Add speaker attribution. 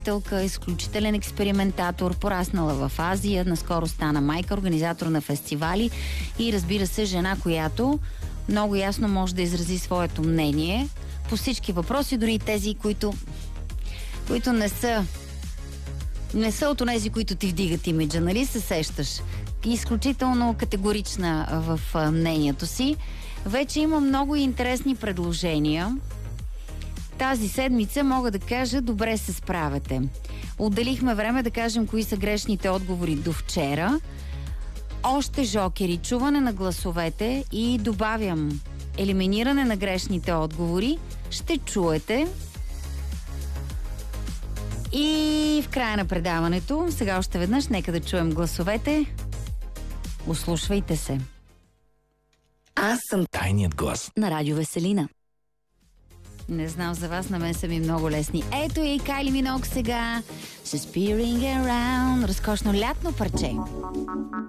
Speaker 1: изключителен експериментатор, пораснала в Азия, наскоро стана майка, организатор на фестивали и разбира се жена, която много ясно може да изрази своето мнение по всички въпроси, дори и тези, които не са от тези, които ти вдигат имиджа, нали се сещаш? Изключително категорична в мнението си. Вече има много интересни предложения. Тази седмица мога да кажа, добре се справяте. Отделихме време да кажем кои са грешните отговори до вчера. Още жокери, чуване на гласовете и добавям елиминиране на грешните отговори. Ще чуете. И в края на предаването, сега още веднъж, нека да чуем гласовете. Услушвайте се.
Speaker 2: Аз съм тайният глас
Speaker 1: на Радио Веселина. Не знам за вас, на мен са ми много лесни. Ето и Кайли Миног сега. She's peering around. Разкошно лятно парче.